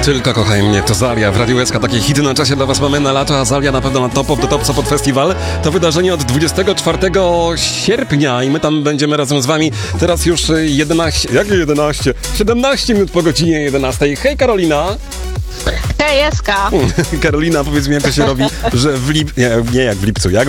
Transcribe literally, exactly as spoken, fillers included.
Tylko kochaj mnie, to Zalia w Radiu S K. Takie hity na czasie dla was mamy na lato, a Zalia na pewno na Top of the Top Sopot Festival. To wydarzenie od dwudziestego czwartego sierpnia i my tam będziemy razem z wami. Teraz już jedenaście, jakie jedenaście? siedemnaście minut po godzinie jedenastej. Hej Karolina! Hej, Eska! Karolina, powiedz mi, jak to się robi, że w lip... Nie, nie jak w lipcu, jak